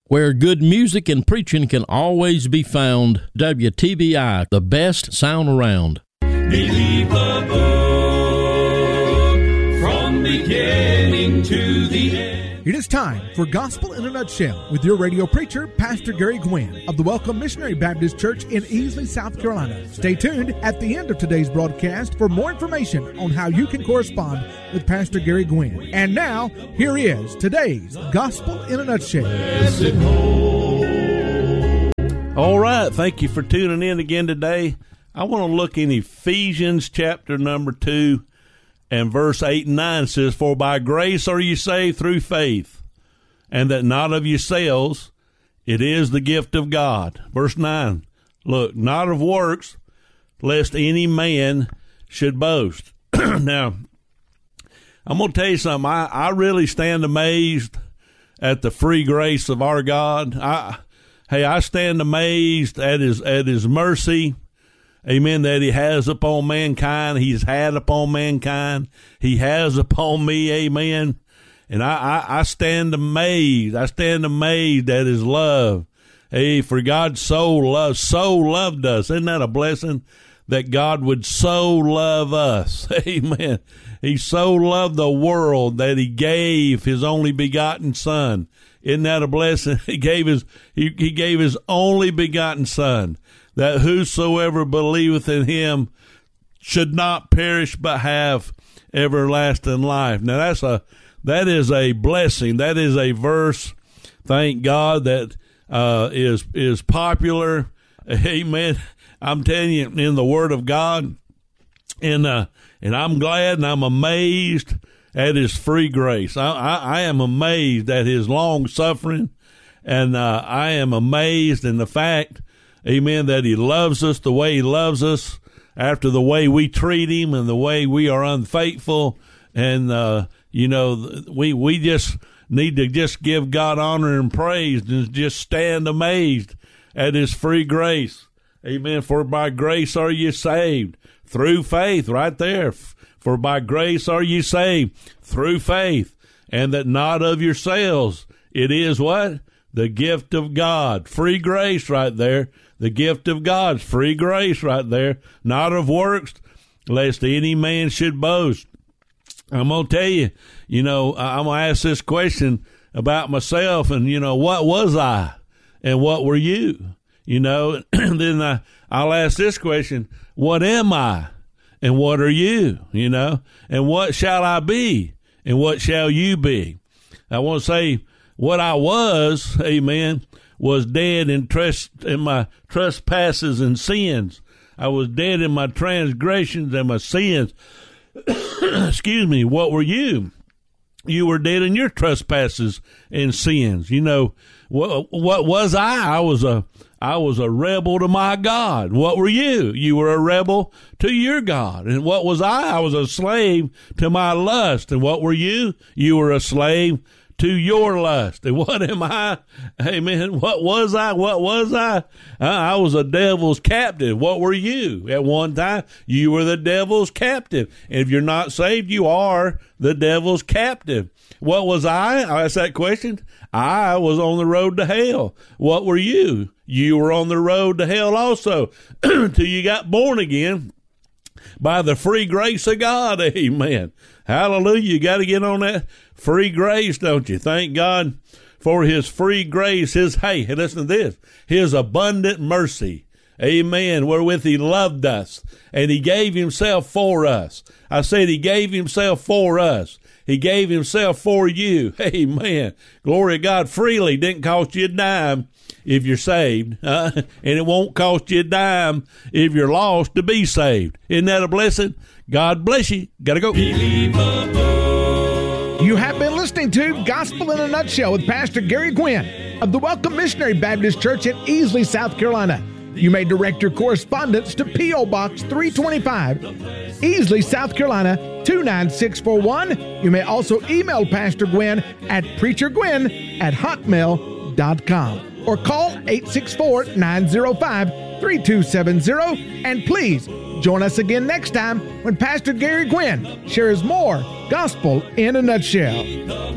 Where good music and preaching can always be found, WTBI, the best sound around. Believe the book from beginning to the end. It is time for Gospel in a Nutshell with your radio preacher, Pastor Gary Gwynn of the Welcome Missionary Baptist Church in Easley, South Carolina. Stay tuned at the end of today's broadcast for more information on how you can correspond with Pastor Gary Gwynn. And now, here is today's Gospel in a Nutshell. All right, thank you for tuning in again today. I want to look in Ephesians chapter number 2. And verse 8 and 9 says, "For by grace are you saved through faith, and that not of yourselves, it is the gift of God." Verse 9, look, "not of works, lest any man should boast." Now, I'm going to tell you something. I really stand amazed at the free grace of our God. I stand amazed at his mercy. Amen, that he has upon mankind. He's had upon mankind. He has upon me. Amen. And I stand amazed. I stand amazed at his love. Hey, for God so loved us. Isn't that a blessing that God would so love us? Amen. He so loved the world that he gave his only begotten Son. Isn't that a blessing? He gave his only begotten Son, that whosoever believeth in him should not perish but have everlasting life. Now that is a blessing. That is a verse, thank God, that is popular. Amen. I'm telling you, in the Word of God, and I'm glad and I'm amazed at his free grace. I am amazed at his long suffering, and I am amazed in the fact, amen, that he loves us the way he loves us, after the way we treat him and the way we are unfaithful. And, we just need to just give God honor and praise and just stand amazed at his free grace. Amen. For by grace are you saved through faith, right there. For by grace are you saved through faith, and that not of yourselves. It is what? The gift of God. Free grace right there. The gift of God's free grace right there. Not of works, lest any man should boast. I'm going to tell you, I'm going to ask this question about myself, and, what was I and what were you? And then I'll ask this question, what am I and what are you? And what shall I be and what shall you be? I want to say what I was, amen, was dead in my trespasses and sins. I was dead in my transgressions and my sins. Excuse me. What were you? You were dead in your trespasses and sins. What was I? I was a rebel to my God. What were you? You were a rebel to your God. And what was I? I was a slave to my lust. And what were you? You were a slave to your lust. And what am I? Amen. What was I? I was a devil's captive. What were you? At one time, you were the devil's captive. And if you're not saved, you are the devil's captive. What was I? I asked that question. I was on the road to hell. What were you? You were on the road to hell also till you got born again by the free grace of God. Amen. Hallelujah. You got to get on that free grace, don't you? Thank God for his free grace. Hey, listen to this. His abundant mercy. Amen. Wherewith he loved us and he gave himself for us. I said he gave himself for us. He gave himself for you. Amen. Glory to God. Freely. Didn't cost you a dime if you're saved. And it won't cost you a dime if you're lost to be saved. Isn't that a blessing? God bless you. Gotta go. You have been listening to Gospel in a Nutshell with Pastor Gary Gwynn of the Welcome Missionary Baptist Church in Easley, South Carolina. You may direct your correspondence to P.O. Box 325, Easley, South Carolina, 29641. You may also email Pastor Gwynn at preachergwynn@hotmail.com or call 864-905-3270. And please join us again next time when Pastor Gary Gwynn shares more Gospel in a Nutshell.